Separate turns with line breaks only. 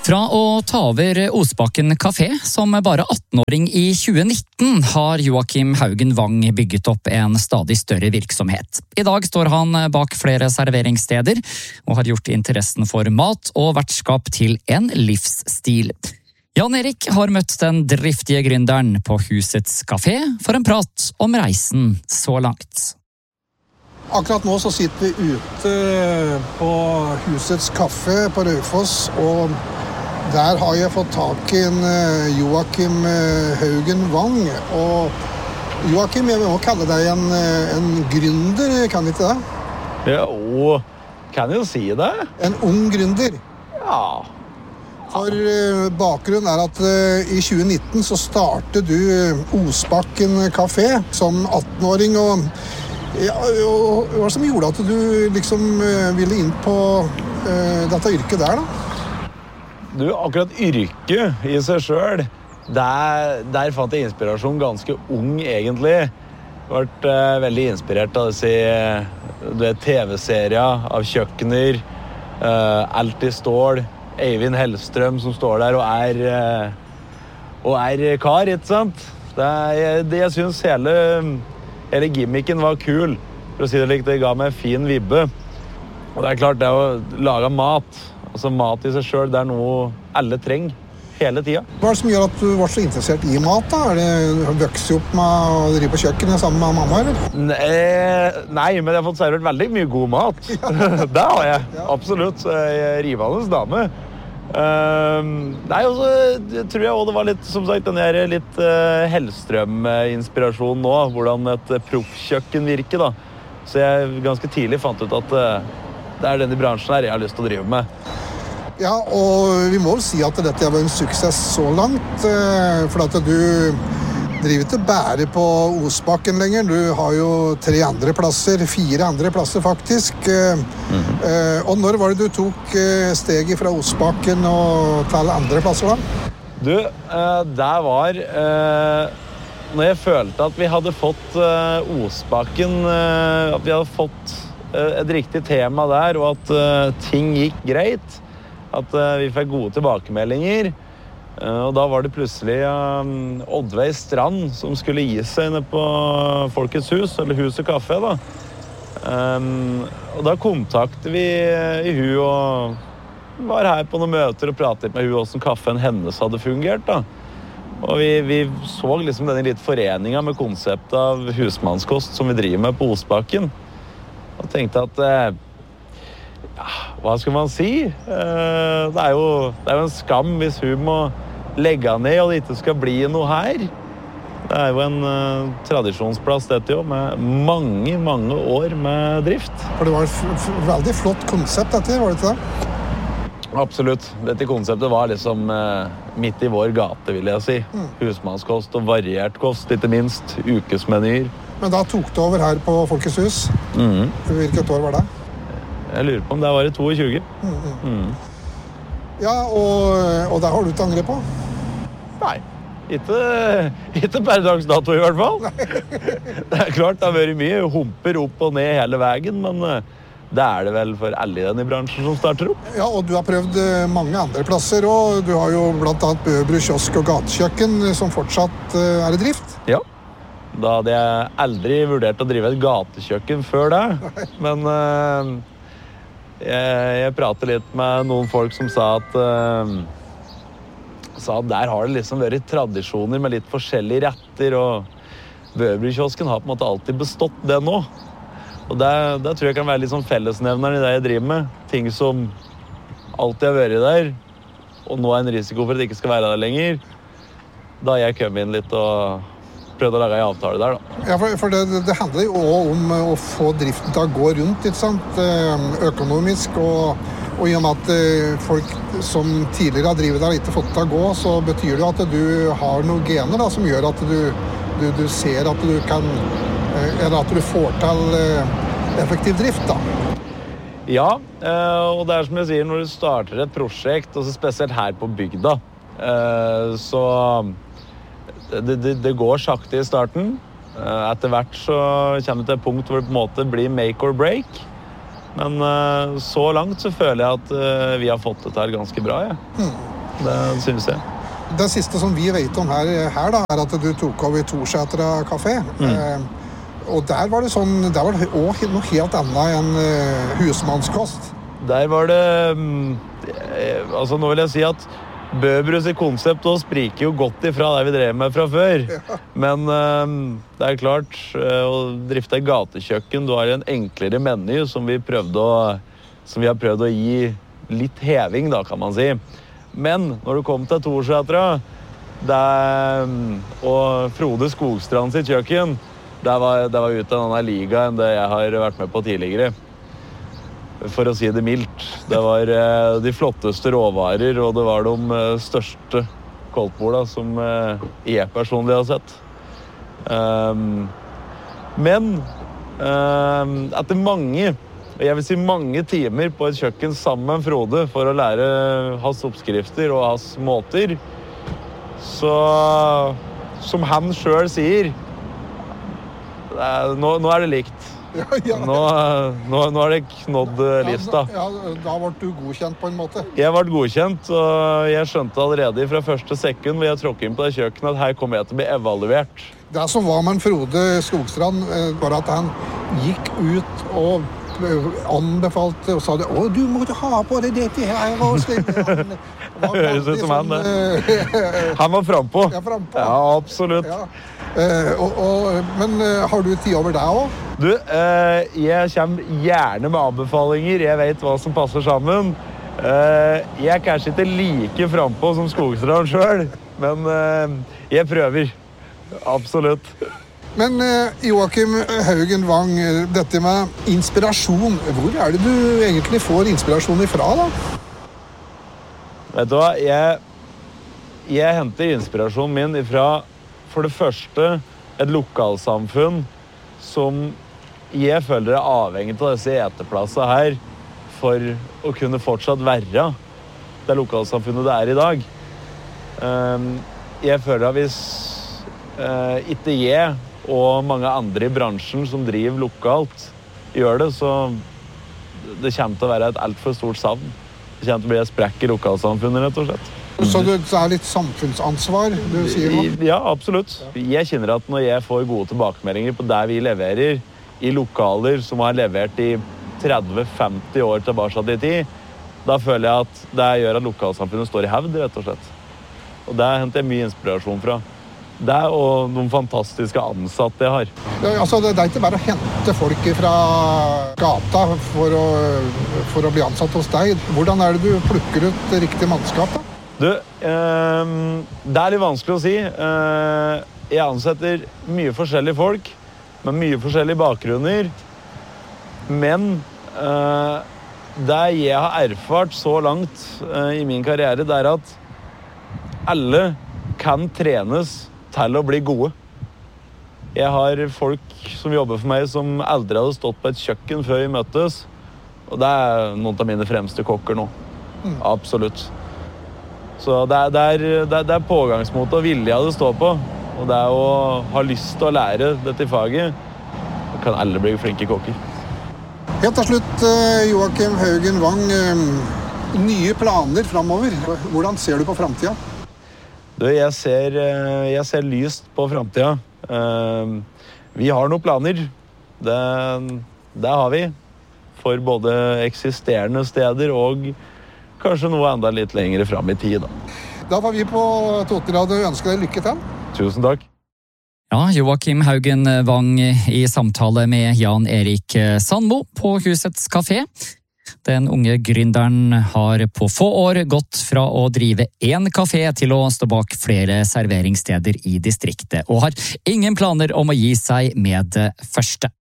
Fra å ta over Osbakken Café som bare 18-åring i 2019 har Joakim Haugen Wang bygget opp en stadig større virksomhet. I dag står han bak flere serveringssteder og har gjort interessen for mat og vertskap til en livsstil. Jan Erik har møtt den driftige gründeren på Husets Café for en prat om reisen så langt.
Akkurat nå så sitter vi ute på Husets Café på Raufoss, og der har jeg fått tak i en Joakim Haugen Wang. Og Joakim, jeg må kalle deg en gründer, kan ikke det?
Jo, kan jo si det.
En ung gründer.
Ja.
For bakgrunnen er at i 2019 så startet du Osbakken Café som 18-åring, og hva var det som gjorde at du liksom ville inn på dette yrket der da?
Du, akkurat yrket i seg selv, der fant jeg inspirasjon ganske ung egentlig. Jeg har vært veldig inspirert av TV-serier av kjøkkener, Alt i stål, Eivind Hellstrøm som står der og er kar, ikke sant? Jeg synes hele gimmicken var kul, for å si det likt, det ga meg fin vibbe. Og det er klart, det å lage mat, altså mat i seg selv, det er noe alle trenger hele tiden.
Hva er det som gjør at du var så interessert i mat da? Er det vokst opp med å drive på kjøkkenet sammen med mamma, eller?
Nei, men jeg har fått servert veldig mye god mat. Det har jeg, absolutt. Jeg er rivende dame. Nei, og så tror jeg også det var litt, som sagt, den der litt Hellstrøm-inspirasjon nå, hvordan et proffkjøkken virker da. Så jeg ganske tidlig fant ut at det er denne bransjen her jeg har lyst til å drive med.
Ja, og vi må vel si at dette var en suksess så langt, for at du driver ikke bare på Osbakken lenger. Du har jo 4 andre plasser faktisk. Og når var det du tok steget fra Osbakken og til andre plasser da?
Du, det var når jeg følte at vi hadde fått Osbakken, at vi hadde fått et riktig tema der, og at ting gikk greit, at vi fikk gode tilbakemeldinger. Og da var det plutselig Oddveig Strand som skulle gi seg inne på Folkets Hus, eller Huset Café da. Og da kontaktet vi i hun og var her på noen møter og pratet med hun hvordan kaffen hennes hadde fungert da. Og vi så liksom denne litt foreningen med konseptet av husmannskost som vi driver med på Osbakken. Og tenkte at hva skal man si? Det er jo en skam hvis hun må legge ned og det ikke skal bli noe her. Det er jo en tradisjonsplass dette jo, med mange år med drift.
For det var et veldig flott konsept dette, var det ikke det?
Absolutt. Dette konseptet var liksom midt i vår gate, vil jeg si. Husmannskost og variert kost, ikke minst. Ukesmenyer.
Men da tok det over her på Folkets Hus. Hvilket år var det?
Jeg lurer på om det var i 22.
Ja, og det har du ikke angret på?
Nei, ikke per dags dato i hvert fall. Det er klart det har vært mye humper opp og ned hele veien, men det er det vel for alle i denne bransjen som starter opp.
Ja, og du har prøvd mange andre plasser, og du har jo blant annet Bøbru kiosk og gatekjøkken som fortsatt er i drift.
Ja, da hadde jeg aldri vurdert å drive et gatekjøkken før det, men jeg pratet litt med noen folk som sa at der har det liksom vært tradisjoner med litt forskjellige retter, og Bøbru-kiosken har på en måte alltid bestått det nå. Og det tror jeg kan være litt sånn fellesnevner i det jeg driver med. Ting som alltid har vært der, og nå er en risiko for at det ikke skal være der lenger. Da har jeg kommet inn litt og prøvd å lage en avtale der da.
Ja, for det handler jo også om å få driften til å gå rundt, ikke sant? Økonomisk, og i og med at folk som tidligere har drivet der ikke fått til å gå, så betyr det at du har noen gener da, som gjør at du ser at du kan, eller at du får til effektiv drift da.
Ja, og det er som jeg sier, når du starter et prosjekt, og så spesielt her på bygda, så det går sakte i starten. Etter hvert så kommer det til et punkt hvor det på en måte blir make or break. Men så langt så føler jeg at vi har fått det til ganske bra, ja. det synes jeg.
Det siste som vi vet om her da, at du tok over Torsetra kafé. Og der var det også noe helt annet enn husmannskost.
Der var det, altså nå vil jeg si at Bøbrus i konsept også spriker jo godt ifra det vi drev med fra før. Ja. Men det klart, å drifte gatekjøkken, du har en enklere meny som vi har prøvd å gi litt heving da, kan man si. Men når du kom til Torsetra, og Frode Skogstrand sitt kjøkken, det var ut av en annen liga enn det jeg har vært med på tidligere. For å si det mildt. Det var de flotteste råvarer, og det var de største koldtborda som jeg personlig har sett. Men etter jeg vil si mange timer på et kjøkken sammen med Frode for å lære hans oppskrifter og hans måter, så som han selv sier, nå det likt. Ja. Nå det knådd lista.
Ja, da ble du godkjent på en måte.
Jeg ble godkjent, og jeg skjønte allerede fra første sekund hvor jeg tråkket inn på det kjøkkenet at her kommer jeg til å bli evaluert.
Det som var med Frode Skogstrand var at han gikk ut og anbefalte og sa det, du må ha på deg dette her.
Det høres ut som han, det. Han var frempå.
Ja, frempå.
Ja, absolutt. Ja.
Men har du tid over deg også?
Du, jeg kommer gjerne med anbefalinger. Jeg vet hva som passer sammen. Jeg kanskje ikke like frempå som Skogstrand selv, men jeg prøver. Absolutt.
Men Joakim Haugen Wang, dette med inspirasjon, hvor det du egentlig får inspirasjon ifra da?
Vet du hva, jeg henter inspirasjonen min ifra, for det første, et lokalsamfunn som jeg føler avhengig av disse eteplassene her for å kunne fortsatt være det lokalsamfunnet det i dag. Jeg føler at hvis ikke jeg og mange andre i bransjen som driver lokalt gjør det, så det kommer til å være et alt for stort savn. Det kommer til å bli et sprekk i lokalsamfunnet, rett og slett.
Så det litt samfunnsansvar, du sier nå?
Ja, absolutt. Jeg kjenner at når jeg får gode tilbakemeldinger på det vi leverer i lokaler som har levert i 30-50 år tilbake i tid, da føler jeg at det gjør at lokalsamfunnet står i hevd, rett og slett. Og det henter jeg mye inspirasjon fra. Det og noen fantastiske ansatte jeg har.
Ja, altså, det ikke bare å hente folk fra gata for å bli ansatt hos deg. Hvordan det du plukker ut riktig mannskap da?
Du, det litt vanskelig å si. Jeg ansetter mye forskjellige folk, med mye forskjellige bakgrunner. Men det jeg har erfart så langt i min karriere, det at alle kan trenes til å bli gode. Jeg har folk som jobber for meg som aldri hadde stått på et kjøkken før vi møttes, og det noen av mine fremste kokker nå. Absolutt. Så det pågangsmot og vilje det står på, og det å ha lyst til å lære dette faget, da kan alle bli flinke kokker.
Helt til slutt, Joakim Haugen Wang, nye planer fremover. Hvordan ser du på fremtiden?
Du, jeg ser lyst på fremtiden. Vi har noen planer. Det har vi. For både eksisterende steder og kanskje noe enda litt lengre frem i tid.
Da får vi på Totenradio ønske deg lykke til.
Tusen takk.
Ja, Joakim Haugen Wang i samtale med Jan Erik Sandmo på Husets Kafé. Den unge gründeren har på få år gått fra å drive en kafé til å stå bak flere serveringssteder i distriktet, og har ingen planer om å gi seg med det første.